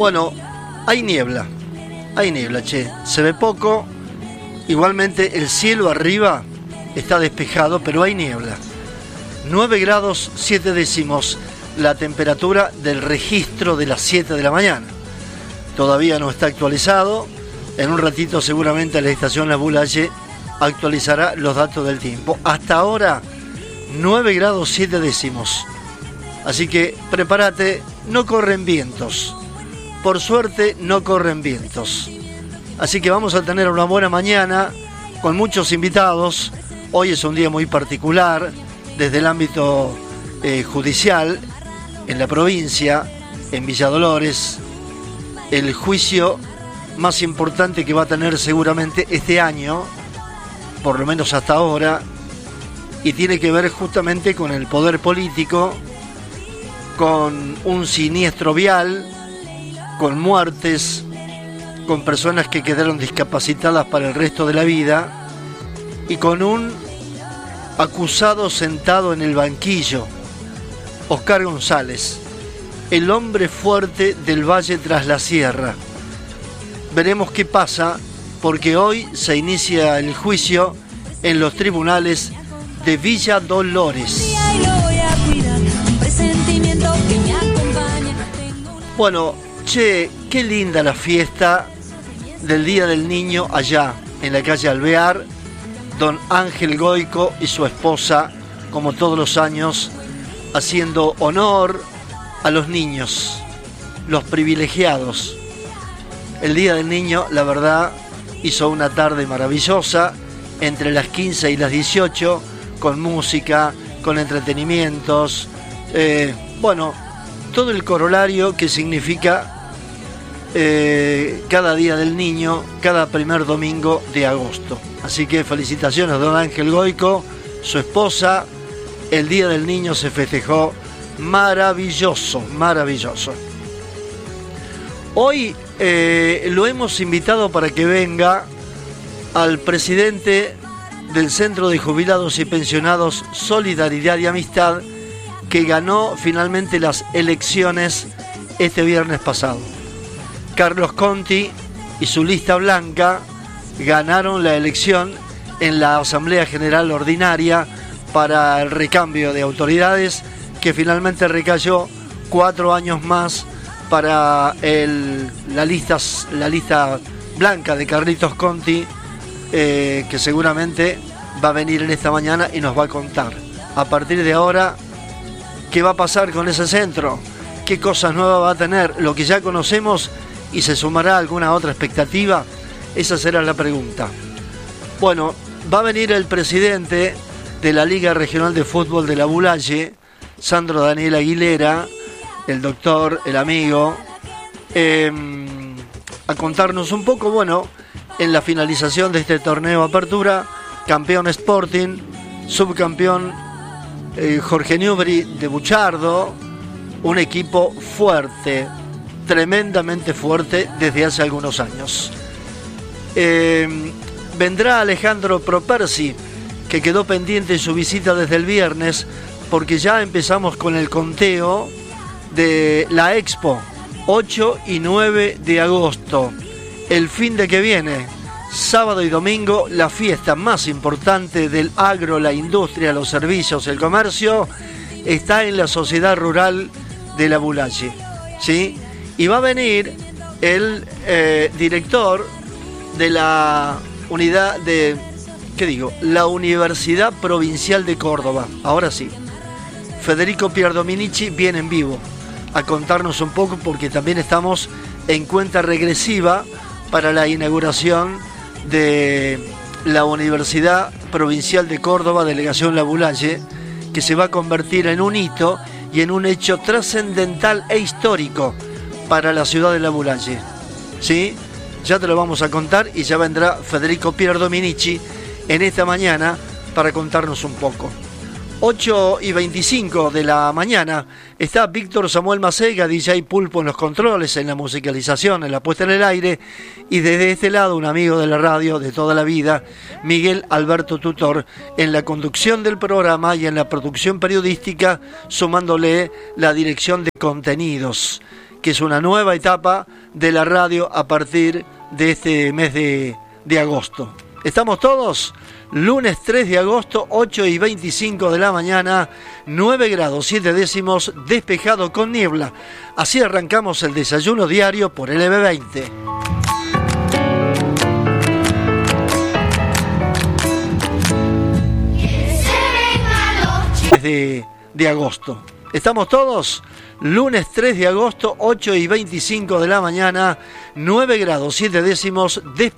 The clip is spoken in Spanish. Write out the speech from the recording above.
Bueno, hay niebla, che, se ve poco. Igualmente el cielo arriba está despejado, pero hay niebla. 9 grados 7 décimos la temperatura del registro de las 7 de la mañana. Todavía no está actualizado. En un ratito seguramente la estación La Boulaye actualizará los datos del tiempo. Hasta ahora 9 grados 7 décimos. Así que prepárate, no corren vientos. Por suerte no corren vientos. Así que vamos a tener una buena mañana con muchos invitados. Hoy es un día muy particular desde el ámbito judicial en la provincia, en Villa Dolores. El juicio más importante que va a tener seguramente este año, por lo menos hasta ahora, y tiene que ver justamente con el poder político, con un siniestro vial, con muertes, con personas que quedaron discapacitadas para el resto de la vida y con un acusado sentado en el banquillo, Oscar González, el hombre fuerte del Valle tras la Sierra. Veremos qué pasa, porque hoy se inicia el juicio en los tribunales de Villa Dolores. Bueno, che, qué linda la fiesta del Día del Niño allá en la calle Alvear. Don Ángel Goico y su esposa, como todos los años, haciendo honor a los niños, los privilegiados. El Día del Niño, la verdad, hizo una tarde maravillosa entre las 15 y las 18, con música, con entretenimientos, bueno, todo el corolario que significa cada Día del Niño, cada primer domingo de agosto. Así que felicitaciones a don Ángel Goico, su esposa. El Día del Niño se festejó maravilloso, maravilloso. Hoy lo hemos invitado para que venga al presidente del Centro de Jubilados y Pensionados Solidaridad y Amistad, que ganó finalmente las elecciones este viernes pasado. Carlos Conti y su lista blanca ganaron la elección en la Asamblea General Ordinaria para el recambio de autoridades, que finalmente recayó 4 años más para la lista blanca de Carlitos Conti, que seguramente va a venir en esta mañana y nos va a contar a partir de ahora qué va a pasar con ese centro, qué cosas nuevas va a tener, lo que ya conocemos, y se sumará alguna otra expectativa. Esa será la pregunta. Bueno, va a venir el presidente de la Liga Regional de Fútbol de La Boulaye, Sandro Daniel Aguilera, el doctor, el amigo, a contarnos un poco, bueno, en la finalización de este torneo Apertura, campeón Sporting, subcampeón Jorge Newbery de Buchardo, un equipo fuerte, tremendamente fuerte desde hace algunos años. Vendrá Alejandro Propersi, que quedó pendiente su visita desde el viernes, porque ya empezamos con el conteo de la Expo, 8 y 9 de agosto, el fin de que viene, sábado y domingo, la fiesta más importante del agro, la industria, los servicios, el comercio, está en la Sociedad Rural de La Boulaye, ¿sí? Y va a venir el director de la unidad de, la Universidad Provincial de Córdoba. Ahora sí, Federico Pierdominici viene en vivo a contarnos un poco, porque también estamos en cuenta regresiva para la inauguración de la Universidad Provincial de Córdoba, Delegación La Boulaye, que se va a convertir en un hito y en un hecho trascendental e histórico para la ciudad de La Boulaye, ¿sí? Ya te lo vamos a contar, y ya vendrá Federico Pierdominici en esta mañana para contarnos un poco. 8 y 25 de la mañana está Víctor Samuel Macega, DJ Pulpo en los controles, en la musicalización, en la puesta en el aire, y desde este lado un amigo de la radio de toda la vida, Miguel Alberto Tutor, en la conducción del programa y en la producción periodística, sumándole la dirección de contenidos, que es una nueva etapa de la radio a partir de este mes de agosto. ¿Estamos todos? Lunes 3 de agosto, 8:25 de la mañana, 9 grados 7 décimos, despejado con niebla. Así arrancamos el desayuno diario por el EB20. De agosto. ¿Estamos todos? Lunes 3 de agosto, 8:25 de la mañana, 9 grados 7 décimos,